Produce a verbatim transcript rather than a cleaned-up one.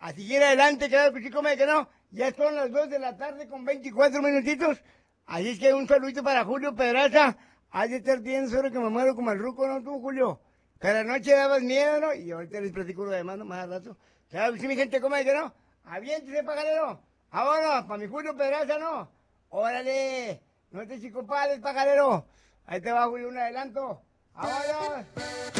A seguir adelante, claro que sí, come que no. Ya son las dos de la tarde con veinticuatro minutitos. Así es que un saludito para Julio Pedraza. Has de estar bien seguro que me muero como el ruco, ¿no tú, Julio? Pero anoche dabas miedo, ¿no? Y ahorita les platico lo demás, ¿no? Más al rato. Claro que sí, mi gente, come que no. Aviéntese, pajarero. Ahora, para mi Julio Pedraza, ¿no? Órale. No te chicopales, pajarero. Ahí te va, Julio, un adelanto. Ahora.